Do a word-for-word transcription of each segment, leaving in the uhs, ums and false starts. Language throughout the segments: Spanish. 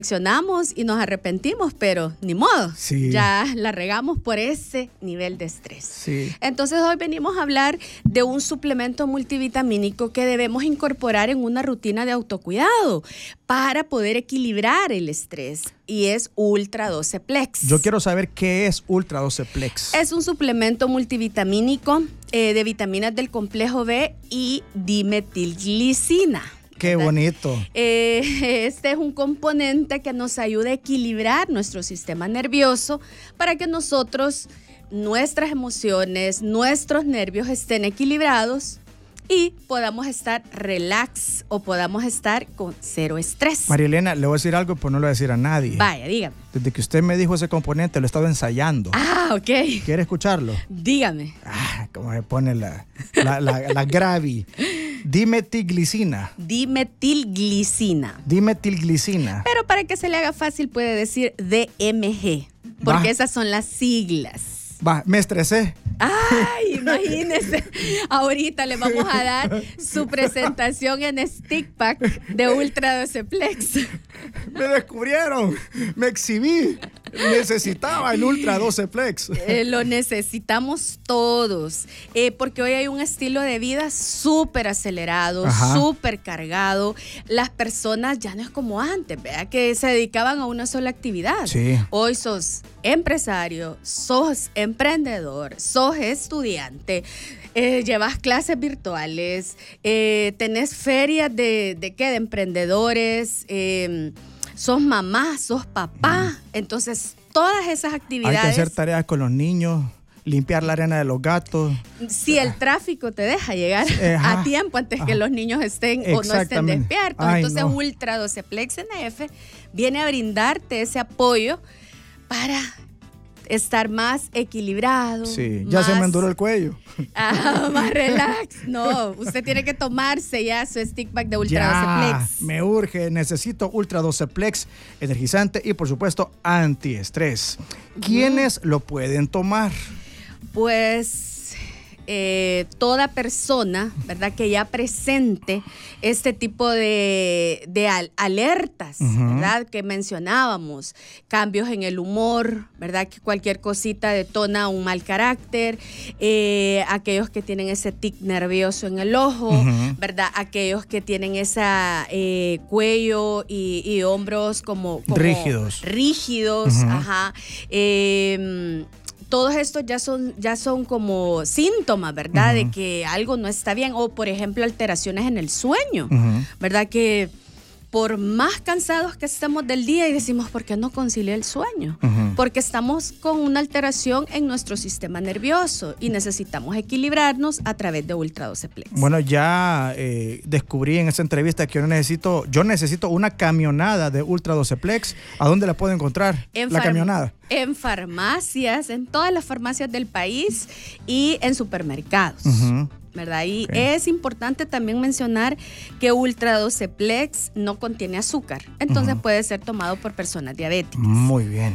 Reflexionamos y nos arrepentimos, pero ni modo, sí. ya la regamos por ese nivel de estrés. Sí. Entonces hoy venimos a hablar de un suplemento multivitamínico que debemos incorporar en una rutina de autocuidado para poder equilibrar el estrés, y es Ultra doce Plex. Yo quiero saber qué es Ultra doce Plex. Es un suplemento multivitamínico eh, de vitaminas del complejo B y dimetilglicina. Qué ¿verdad? bonito. Eh, este es un componente que nos ayuda a equilibrar nuestro sistema nervioso para que nosotros, nuestras emociones, nuestros nervios estén equilibrados y podamos estar relax o podamos estar con cero estrés. María Elena, le voy a decir algo, pero no le voy a decir a nadie. Vaya, dígame. Desde que usted me dijo ese componente, lo he estado ensayando. Ah, ok. ¿Quiere escucharlo? Dígame. Ah, cómo se pone la, la, la, la gravi. Dimetilglicina. Dimetilglicina. Dimetilglicina. Pero para que se le haga fácil puede decir D M G, porque Va. esas son las siglas. Va, me estresé. Ay, imagínese, ahorita le vamos a dar su presentación en Stick Pack de Ultra doce Plex. Me descubrieron, me exhibí. Necesitaba el Ultra doce Plex. Eh, lo necesitamos todos, eh, porque hoy hay un estilo de vida súper acelerado, súper cargado. Las personas ya no es como antes, ¿verdad? Que se dedicaban a una sola actividad. Sí. Hoy sos empresario, sos emprendedor, sos estudiante, eh, llevas clases virtuales, eh, tenés ferias de, de, ¿qué? de emprendedores, eh, sos mamá, sos papá. Entonces, todas esas actividades. Hay que hacer tareas con los niños, limpiar la arena de los gatos. Si el tráfico te deja llegar Ajá. a tiempo antes Ajá. que los niños estén o no estén despiertos. Ay, Entonces, no. Ultra doce Plex N F viene a brindarte ese apoyo para estar más equilibrado. Sí, ya más, se me enduró el cuello. Ah, más relax. No, usted tiene que tomarse ya su stick pack de Ultra Ya, doce Plex. me urge, necesito Ultra doce Plex, energizante y por supuesto antiestrés. ¿Quiénes uh-huh. lo pueden tomar? Pues eh, toda persona, ¿verdad?, que ya presente este tipo de, de al, alertas, uh-huh. ¿verdad?, que mencionábamos, cambios en el humor, ¿verdad?, que cualquier cosita detona un mal carácter, eh, aquellos que tienen ese tic nervioso en el ojo, uh-huh. ¿verdad?, aquellos que tienen ese eh, cuello y, y hombros como, como rígidos, rígidos, uh-huh. ajá, eh, todos estos ya son, ya son como síntomas, ¿verdad? Uh-huh. De que algo no está bien. O, por ejemplo, alteraciones en el sueño, uh-huh. ¿verdad? Que por más cansados que estemos del día y decimos, ¿por qué no concilié el sueño? Uh-huh. Porque estamos con una alteración en nuestro sistema nervioso y necesitamos equilibrarnos a través de Ultra doce Plex. Bueno, ya eh, descubrí en esa entrevista que yo necesito, yo necesito una camionada de Ultra doce Plex. ¿A dónde la puedo encontrar? En la far- camionada. En farmacias, en todas las farmacias del país y en supermercados. Uh-huh. ¿Verdad? Y okay. es importante también mencionar que Ultra doce Plex no contiene azúcar, entonces uh-huh. puede ser tomado por personas diabéticas. Muy bien.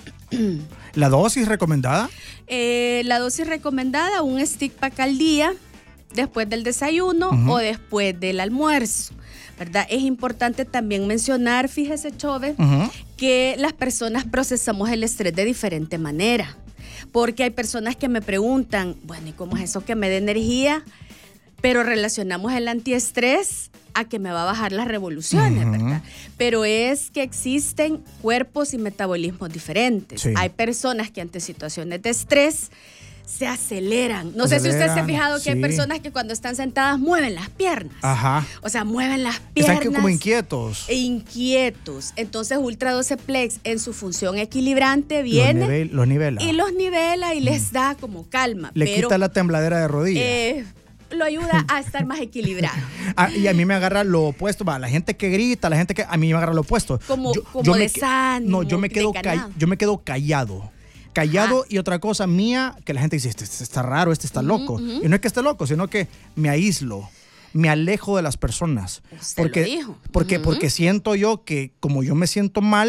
¿La dosis recomendada? Eh, la dosis recomendada, un stick pack al día, después del desayuno uh-huh. o después del almuerzo, ¿verdad? Es importante también mencionar, fíjese, Chove, uh-huh. que las personas procesamos el estrés de diferente manera. Porque hay personas que me preguntan, bueno, ¿y cómo es eso que me da energía? Pero relacionamos el antiestrés a que me va a bajar las revoluciones, uh-huh. ¿verdad? Pero es que existen cuerpos y metabolismos diferentes. Sí. Hay personas que ante situaciones de estrés se aceleran. No sé si usted se ha fijado que sí. hay personas que cuando están sentadas mueven las piernas. Ajá. O sea, mueven las piernas. Están como inquietos. E inquietos. Entonces, Ultra doce Plex en su función equilibrante viene. Los, nivel, los nivela. Y los nivela y mm. les da como calma. Le pero, quita la tembladera de rodillas. Eh, lo ayuda a estar más equilibrado. Ah, y a mí me agarra lo opuesto, va, la gente que grita, la gente que a mí me agarra lo opuesto. Como, yo, como yo desánimo, No, yo me quedo ca- yo me quedo callado. Callado ah. y otra cosa mía que la gente dice, este, este está raro, este está uh-huh, loco. Uh-huh. Y no es que esté loco, sino que me aíslo, me alejo de las personas. Usted porque, lo dijo. Porque, uh-huh. porque siento yo que como yo me siento mal,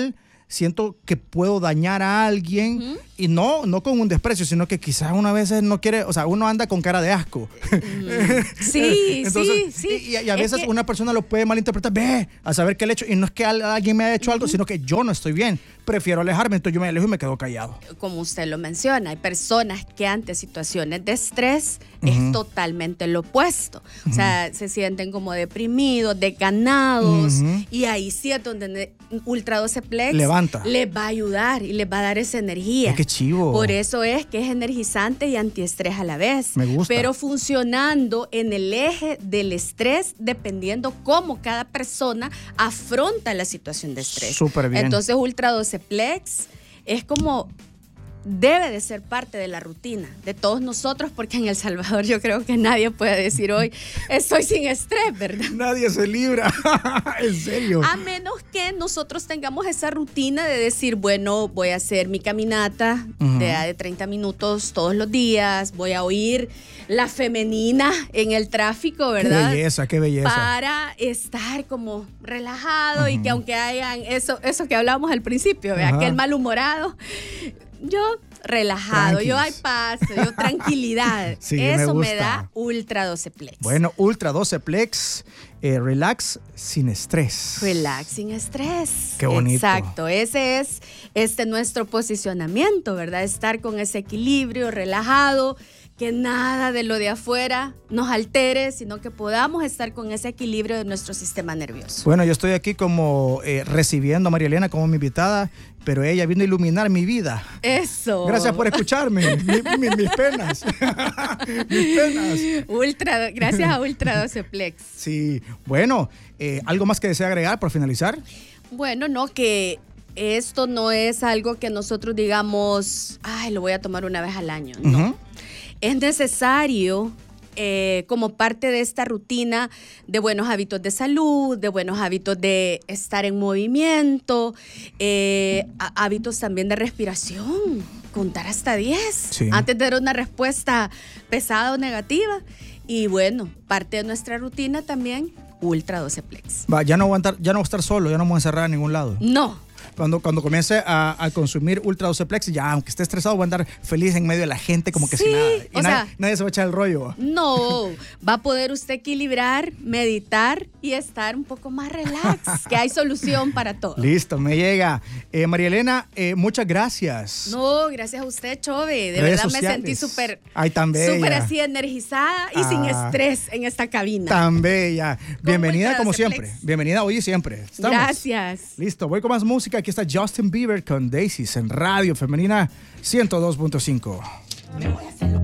siento que puedo dañar a alguien uh-huh. y no, no con un desprecio, sino que quizás una vez no quiere, o sea, uno anda con cara de asco. Mm. Sí, Entonces, sí, sí. Y, y a veces que... una persona lo puede malinterpretar, ve, a saber qué le he hecho, y no es que alguien me haya hecho uh-huh. algo, sino que yo no estoy bien. Prefiero alejarme, entonces yo me alejo y me quedo callado. Como usted lo menciona, hay personas que ante situaciones de estrés uh-huh. es totalmente lo opuesto. Uh-huh. O sea, se sienten como deprimidos, desganados, uh-huh. y ahí sí es donde Ultra doce Plex levanta. Les va a ayudar y les va a dar esa energía. Ay, qué chivo. Por eso es que es energizante y antiestrés a la vez. Me gusta. Pero funcionando en el eje del estrés, dependiendo cómo cada persona afronta la situación de estrés. Súper bien. Entonces, Ultra doce Plex es como debe de ser parte de la rutina de todos nosotros, porque en El Salvador yo creo que nadie puede decir hoy estoy sin estrés, ¿verdad? Nadie se libra, en serio. A menos que nosotros tengamos esa rutina de decir, bueno, voy a hacer mi caminata uh-huh. de, de treinta minutos todos los días, voy a oír la femenina en el tráfico, ¿verdad? Qué belleza, qué belleza. Para estar como relajado uh-huh. y que aunque hayan eso, eso que hablábamos al principio, ¿verdad? Uh-huh. Aquel malhumorado, yo relajado, Tranquis. yo hay paz, yo tranquilidad. Sí, eso me, me da Ultra doce Plex. Bueno, Ultra doce Plex, eh, relax sin estrés. Relax sin estrés. Qué bonito. Exacto, ese es este nuestro posicionamiento, ¿verdad? Estar con ese equilibrio, relajado, que nada de lo de afuera nos altere, sino que podamos estar con ese equilibrio de nuestro sistema nervioso. Bueno, yo estoy aquí como eh, recibiendo a María Elena como mi invitada, pero ella vino a iluminar mi vida. Eso. Gracias por escucharme, mi, mi, mis penas. mis penas. Ultra, gracias a Ultra doce Plex. Sí, bueno, eh, ¿algo más que desea agregar por finalizar? Bueno, no, que esto no es algo que nosotros digamos, ay, lo voy a tomar una vez al año, no. Uh-huh. Es necesario, eh, como parte de esta rutina de buenos hábitos de salud, de buenos hábitos de estar en movimiento, eh, hábitos también de respiración, contar hasta diez, sí. antes de dar una respuesta pesada o negativa. Y bueno, parte de nuestra rutina también, Ultra doce Plex. Va, ya no voy a estar, ya no voy a estar solo, ya no me voy a encerrar en ningún lado. No. Cuando, cuando comience a, a consumir Ultra doce Plex, ya aunque esté estresado, voy a andar feliz en medio de la gente, como que sí, sin nada. Y o nadie, sea, nadie se va a echar el rollo. No, va a poder usted equilibrar, meditar y estar un poco más relax, que hay solución para todo. Listo, me llega. Eh, María Elena, eh, muchas gracias. No, gracias a usted, Chove. De Redes verdad sociales. Me sentí súper súper así energizada y ah, sin estrés en esta cabina. Tan bella. Bienvenida como siempre. Plex. Bienvenida hoy y siempre. ¿Estamos? Gracias. Listo, voy con más música. Aquí está Justin Bieber con Daisies en Radio Femenina ciento dos punto cinco. Me voy a hacerlo.